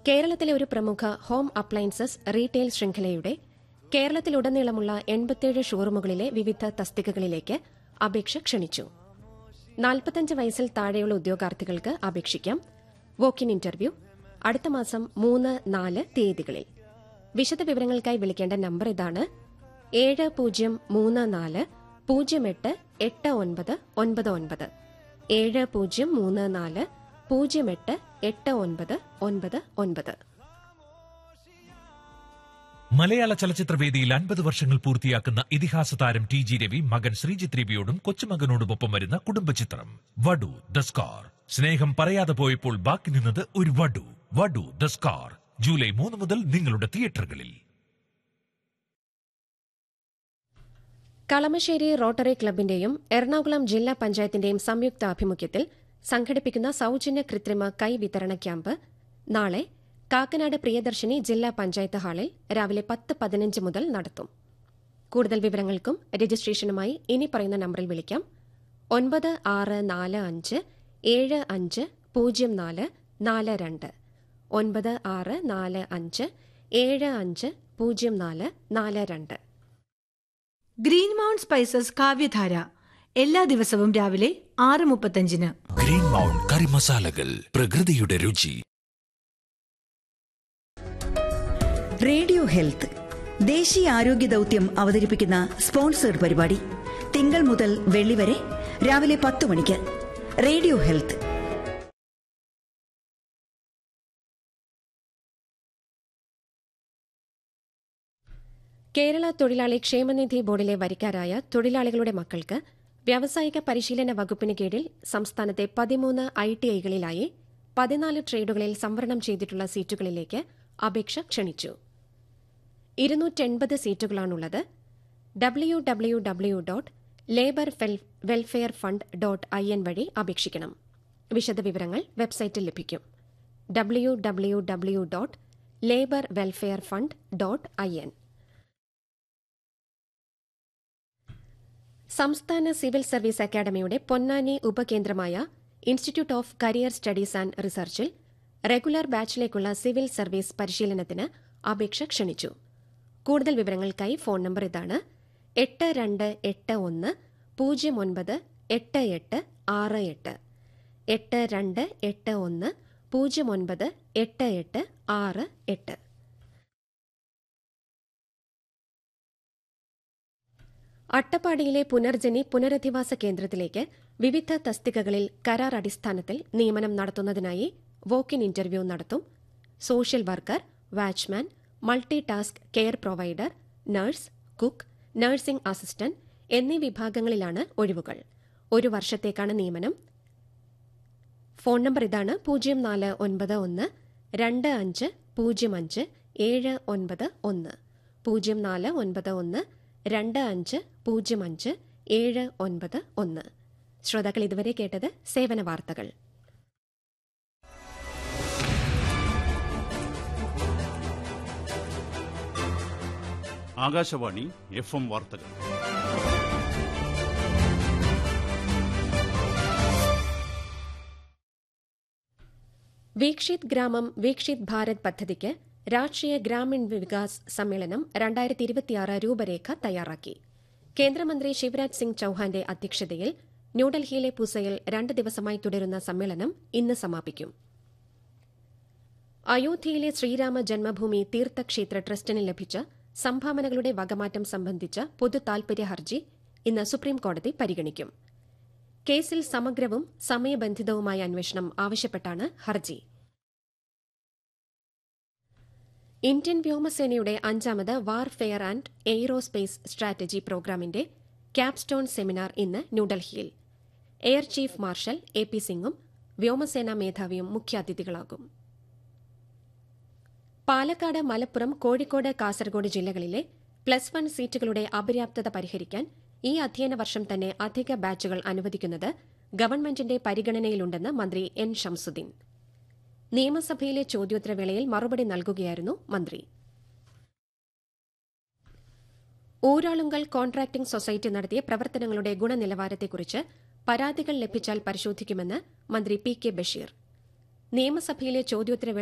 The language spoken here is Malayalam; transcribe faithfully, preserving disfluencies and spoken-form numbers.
കേരളത്തിലെ ഒരു പ്രമുഖ ഹോം അപ്ലയൻസസ് റീറ്റെയിൽ ശൃംഖലയുടെ കേരളത്തിലുടനീളമുള്ള എൺപത്തിയേഴ് ഷോറൂമുകളിലെ വിവിധ തസ്തികകളിലേക്ക് അപേക്ഷ ക്ഷണിച്ചു. നാൽപ്പത്തഞ്ച് വയസ്സിൽ താഴെയുള്ള ഉദ്യോഗാർത്ഥികൾക്ക് അപേക്ഷിക്കാം. വോക്ക് ഇൻ ഇന്റർവ്യൂ അടുത്ത മാസം മൂന്ന് നാല് തീയതികളിൽ. വിശദവിവരങ്ങൾക്കായി വിളിക്കേണ്ട നമ്പർ ഇതാണ്: ഏഴ് പൂജ്യം മൂന്ന് നാല് പൂജ്യം എട്ട് എട്ട് ഒൻപത് ഒൻപത് ഒൻപത് ഏഴ് പൂജ്യം മൂന്ന് നാല് പൂജ്യം എട്ട് എട്ട് ഒൻപത് ഒൻപത് ഒൻപത്. മലയാള ചലച്ചിത്രവേദിയിൽ അൻപത് വർഷങ്ങൾ പൂർത്തിയാക്കുന്ന ഇതിഹാസ താരം ടി ജി രവി മകൻ ശ്രീജിത്ത് രവിയോടും കൊച്ചുമകനോടുമൊപ്പം വരുന്ന കുടുംബചിത്രം വടു ദ സ്കാർ. സ്നേഹം പറയാതെ പോയപ്പോൾ ബാക്കി നിന്നത് ഒരു വടു. വടു ദ സ്കാർ ജൂലൈ മൂന്ന് മുതൽ നിങ്ങളുടെ തിയേറ്ററുകളിൽ. കളമശ്ശേരി റോട്ടറി ക്ലബിന്റെയും എറണാകുളം ജില്ലാ പഞ്ചായത്തിന്റെയും സംയുക്ത ആഭിമുഖ്യത്തിൽ സംഘടിപ്പിക്കുന്ന സൌജന്യ കൃത്രിമ കൈ വിതരണ ക്യാമ്പ് നാളെ കാക്കനാട് പ്രിയദർശിനി ജില്ലാ പഞ്ചായത്ത് ഹാളിൽ രാവിലെ പത്ത് പതിനഞ്ച് മുതൽ നടത്തും. കൂടുതൽ വിവരങ്ങൾക്കും രജിസ്ട്രേഷനുമായി ഇനി പറയുന്ന നമ്പറിൽ വിളിക്കാം: ഒൻപത് ആറ് നാല് അഞ്ച് ഏഴ് അഞ്ച് പൂജ്യം നാല് നാല് രണ്ട് ഒൻപത് ആറ് നാല് അഞ്ച് ഏഴ് അഞ്ച് പൂജ്യം നാല് നാല് രണ്ട്. ഗ്രീൻ മൗണ്ട് സ്പൈസസ് കാവ്യധാര എല്ലാ ദിവസവും രാവിലെ ആറ് മുപ്പത്തഞ്ചിന്. ഗ്രീൻ മൗണ്ട് കറി മസാലകൾ, പ്രകൃതിയുടെ രുചി. റേഡിയോ ഹെൽത്ത് ദേശീയ ആരോഗ്യ ദൌത്യം അവതരിപ്പിക്കുന്ന സ്പോൺസേഡ് പരിപാടി തിങ്കൾ മുതൽ വെള്ളി വരെ രാവിലെ പത്ത് മണിക്ക്. Radio health. കേരള തൊഴിലാളി ക്ഷേമനിധി ബോർഡിലെ വരിക്കാരായ തൊഴിലാളികളുടെ മക്കൾക്ക് വ്യാവസായിക പരിശീലന വകുപ്പിന് കീഴിൽ സംസ്ഥാനത്തെ പതിമൂന്ന് ഐ ടി ഐകളിലായി പതിനാല് ട്രേഡുകളിൽ സംവരണം ചെയ്തിട്ടുള്ള സീറ്റുകളിലേക്ക് അപേക്ഷ ക്ഷണിച്ചു. ഇരുന്നൂറ്റെൺപത് സീറ്റുകളാണുള്ളത്. W W W dot labour welfare fund dot I N വഴി അപേക്ഷിക്കണം. വിശദവിവരങ്ങൾ വെബ്സൈറ്റിൽ ലഭിക്കും. W W W dot labour welfare fund dot I N. സംസ്ഥാന സിവിൽ സർവീസ് അക്കാദമിയുടെ Ponnani ഉപകേന്ദ്രമായ institute of career studies and റിസർച്ചിൽ regular ബാച്ചിലേക്കുള്ള civil service പരിശീലനത്തിന് അപേക്ഷ ക്ഷണിച്ചു. കൂടുതൽ വിവരങ്ങൾക്കായി ഫോൺ നമ്പർ ഇതാണ്: എട്ട് രണ്ട് എട്ട് ഒന്ന് പൂജ്യം ഒൻപത് എട്ട് എട്ട് ആറ് എട്ട് എട്ട് രണ്ട് എട്ട് ഒന്ന് പൂജ്യം ഒൻപത് എട്ട് എട്ട് ആറ് എട്ട്. അട്ടപ്പാടിയിലെ പുനർജനി പുനരധിവാസ കേന്ദ്രത്തിലേക്ക് വിവിധ തസ്തികകളിൽ കരാർ അടിസ്ഥാനത്തിൽ നിയമനം നടത്തുന്നതിനായി വോക്ക് ഇൻ ഇന്റർവ്യൂ നടത്തും. Social worker, watchman, multi task care provider, nurse, cook, nursing assistant എന്നീ വിഭാഗങ്ങളിലാണ് ഒഴിവുകൾ. ഒരു വർഷത്തേക്കാണ് നിയമനം. ഫോൺ നമ്പർ ഇതാണ്: പൂജ്യം നാല് ഒൻപത് ഒന്ന് രണ്ട് അഞ്ച് പൂജ്യം അഞ്ച് ഏഴ് ഒൻപത് ഒന്ന് പൂജ്യം നാല് ഒൻപത് ഒന്ന് രണ്ട് അഞ്ച് പൂജ്യം അഞ്ച് ഏഴ് ഒൻപത് ഒന്ന്. ശ്രോതാക്കൾ ഇതുവരെ കേട്ടത് സേവന വാർത്തകൾ. ആകാശവാണി എഫ് എം വാർത്തകൾ. വീക്ഷിത് ഗ്രാമം വീക്ഷിത് ഭാരത് പദ്ധതിക്ക് രാഷ്ട്രീയ ഗ്രാമീൺ വികാസ് സമ്മേളനം രണ്ടായിരത്തി ഇരുപത്തിയാറ് രൂപരേഖ തയ്യാറാക്കി. കേന്ദ്രമന്ത്രി ശിവരാജ് സിംഗ് ചൌഹാന്റെ അധ്യക്ഷതയിൽ ന്യൂഡൽഹിയിലെ പൂസയിൽ രണ്ട് ദിവസമായി തുടരുന്ന സമ്മേളനം ഇന്ന് സമാപിക്കും. അയോധ്യയിലെ ശ്രീരാമ ജന്മഭൂമി തീർത്ഥക്ഷേത്ര ട്രസ്റ്റിന് ലഭിച്ച സംഭാവനകളുടെ വകമാറ്റം സംബന്ധിച്ച പൊതു താൽപര്യ ഹർജി ഇന്ന് സുപ്രീംകോടതി പരിഗണിക്കും. കേസിൽ സമഗ്രവും സമയബന്ധിതവുമായ അന്വേഷണം ആവശ്യപ്പെട്ടാണ് ഹർജി. ഇന്ത്യൻ വ്യോമസേനയുടെ അഞ്ചാമത് വാർഫെയർ ആൻഡ് എയ്റോസ്പേസ് സ്ട്രാറ്റജി പ്രോഗ്രാമിന്റെ ക്യാപ്സ്റ്റോൺ സെമിനാർ ഇന്ന് ന്യൂഡൽഹിയിൽ. Air chief marshal A P സിംഗും വ്യോമസേനാ മേധാവിയും മുഖ്യാതിഥികളാകും. പാലക്കാട്, മലപ്പുറം, കോഴിക്കോട്, കാസർഗോഡ് ജില്ലകളിലെ പ്ലസ് വൺ സീറ്റുകളുടെ അപര്യാപ്തത പരിഹരിക്കാൻ ഈ അധ്യയന വർഷം തന്നെ അധിക ബാച്ചുകൾ അനുവദിക്കുന്നത് ഗവൺമെന്റിന്റെ പരിഗണനയിലുണ്ടെന്ന് മന്ത്രി എൻ ഷംസുദ്ദീൻ. നിയമസഭയിലെ ചോദ്യോത്തരവേളയിൽ മറുപടി നൽകുകയായിരുന്നു മന്ത്രി. ഊരാളുങ്കൽ കോൺട്രാക്ടിംഗ് സൊസൈറ്റി നടത്തിയ പ്രവർത്തനങ്ങളുടെ ഗുണനിലവാരത്തെക്കുറിച്ച് പരാതികൾ ലഭിച്ചാൽ പരിശോധിക്കുമെന്ന് മന്ത്രി പി കെ ബഷീർ. നിയമസഭയിലെ ചോദ്യോത്തര